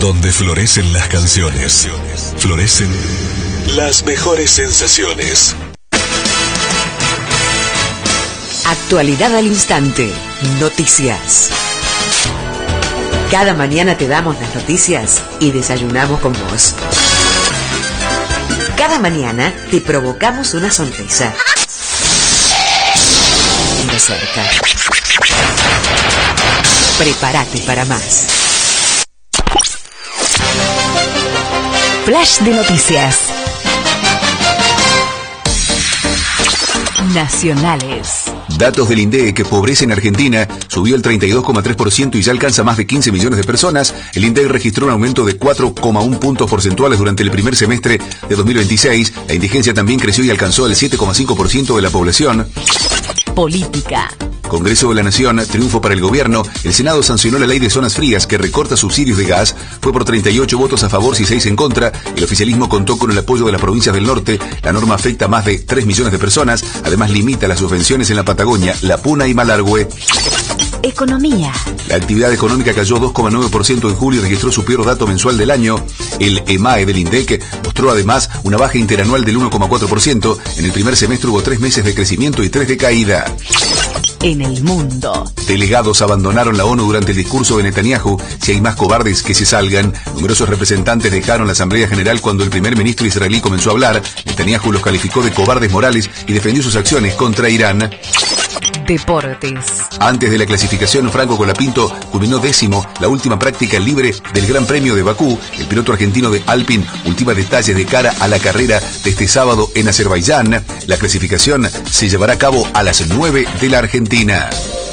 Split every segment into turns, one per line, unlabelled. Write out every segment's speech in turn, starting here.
Donde florecen las canciones, florecen las mejores sensaciones.
Actualidad al instante. Noticias. Cada mañana te damos las noticias y desayunamos con vos. Cada mañana te provocamos una sonrisa. Y de cerca. Prepárate para más.
Flash de noticias. Nacionales.
Datos del INDEC, pobreza en Argentina subió el 32,3% y ya alcanza más de 15 millones de personas. El INDEC registró un aumento de 4,1 puntos porcentuales durante el primer semestre de 2026. La indigencia también creció y alcanzó el 7,5% de la población.
Política.
Congreso de la Nación, triunfo para el gobierno. El Senado sancionó la ley de zonas frías que recorta subsidios de gas. Fue por 38 votos a favor y 6 en contra. El oficialismo contó con el apoyo de las provincias del norte. La norma afecta a más de 3 millones de personas. Además limita las subvenciones en la Patagonia, La Puna y Malargüe.
Economía.
La actividad económica cayó 2,9% en julio y registró su peor dato mensual del año. El EMAE del INDEC mostró además una baja interanual del 1,4%. En el primer semestre hubo 3 meses de crecimiento y 3 de caída.
En el mundo.
Delegados abandonaron la ONU durante el discurso de Netanyahu. Si hay más cobardes que se salgan. Numerosos representantes dejaron la Asamblea General cuando el primer ministro israelí comenzó a hablar. Netanyahu los calificó de cobardes morales y defendió sus acciones contra Irán.
Deportes.
Antes de la clasificación, Franco Colapinto culminó 10º, la última práctica libre del Gran Premio de Bakú. El piloto argentino de Alpine ultima detalles de cara a la carrera de este sábado en Azerbaiyán. La clasificación se llevará a cabo a las 9 de la Argentina.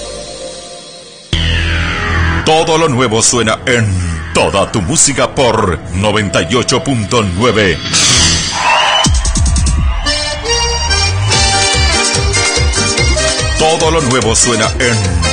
Todo lo nuevo suena en toda tu música por 98.9. Todo lo nuevo suena en